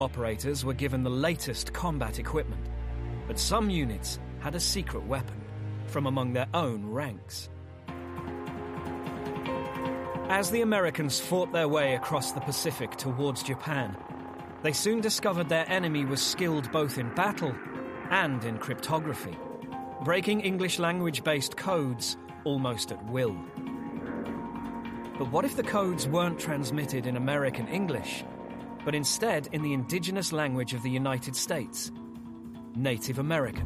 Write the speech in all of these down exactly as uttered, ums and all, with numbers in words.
Operators were given the latest combat equipment, but some units had a secret weapon from among their own ranks. As the Americans fought their way across the Pacific towards Japan, they soon discovered their enemy was skilled both in battle and in cryptography, breaking English language-based codes almost at will. But what if the codes weren't transmitted in American English, but instead in the indigenous language of the United States, Native American?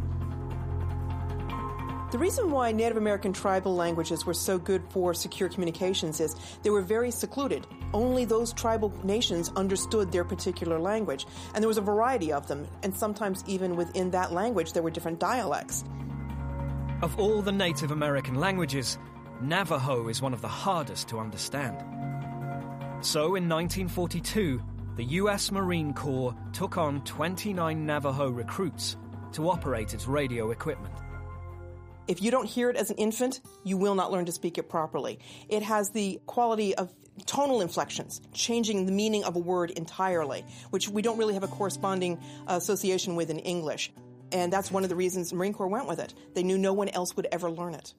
The reason why Native American tribal languages were so good for secure communications is they were very secluded. Only those tribal nations understood their particular language, and there was a variety of them, and sometimes even within that language there were different dialects. Of all the Native American languages, Navajo is one of the hardest to understand. So in nineteen forty-two, the U S Marine Corps took on twenty-nine Navajo recruits to operate its radio equipment. If you don't hear it as an infant, you will not learn to speak it properly. It has the quality of tonal inflections, changing the meaning of a word entirely, which we don't really have a corresponding association with in English. And that's one of the reasons the Marine Corps went with it. They knew no one else would ever learn it.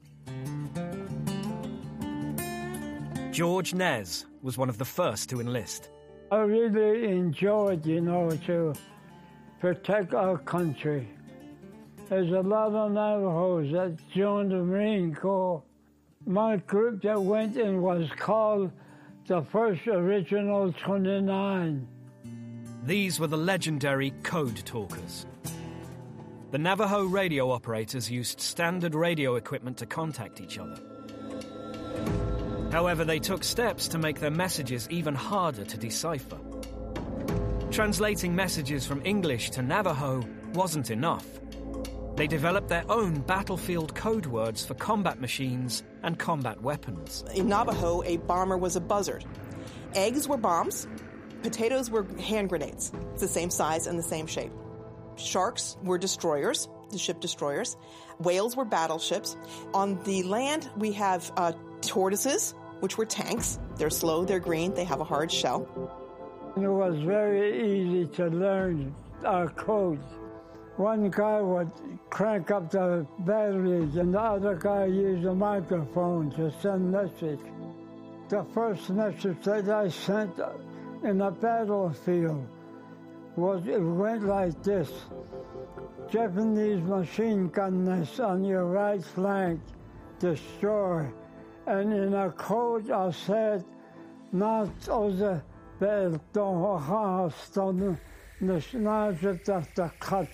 George Nez was one of the first to enlist. I really enjoyed, you know, to protect our country. There's a lot of Navajos that joined the Marine Corps. My group that went in was called the First Original twenty-nine. These were the legendary Code Talkers. The Navajo radio operators used standard radio equipment to contact each other. However, they took steps to make their messages even harder to decipher. Translating messages from English to Navajo wasn't enough. They developed their own battlefield code words for combat machines and combat weapons. In Navajo, a bomber was a buzzard. Eggs were bombs. Potatoes were hand grenades. It's the same size and the same shape. Sharks were destroyers, the ship destroyers. Whales were battleships. On the land, we have uh, tortoises, which were tanks. They're slow, they're green, they have a hard shell. It was very easy to learn our codes. One guy would crank up the batteries and the other guy used a microphone to send message. The first message that I sent in the battlefield was, it went like this: Japanese machine gun nest on your right flank, destroy. And in a code I said, not oze bel do ha stone nishnajat the cut.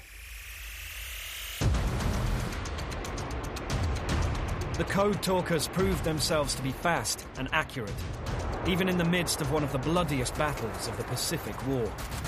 The Code Talkers proved themselves to be fast and accurate, even in the midst of one of the bloodiest battles of the Pacific War.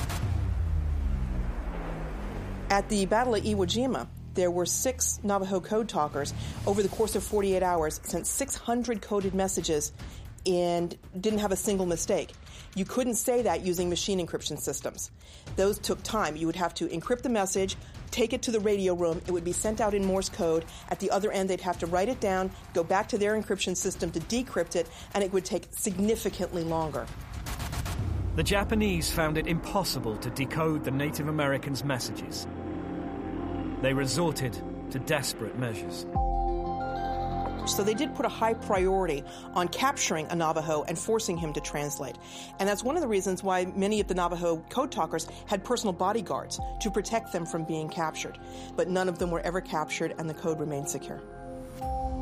At the Battle of Iwo Jima, there were six Navajo Code Talkers. Over the course of forty-eight hours, sent six hundred coded messages and didn't have a single mistake. You couldn't say that using machine encryption systems. Those took time. You would have to encrypt the message, take it to the radio room, it would be sent out in Morse code. At the other end, they'd have to write it down, go back to their encryption system to decrypt it, and it would take significantly longer. The Japanese found it impossible to decode the Native Americans' messages. They resorted to desperate measures. So they did put a high priority on capturing a Navajo and forcing him to translate. And that's one of the reasons why many of the Navajo Code Talkers had personal bodyguards to protect them from being captured. But none of them were ever captured, and the code remained secure.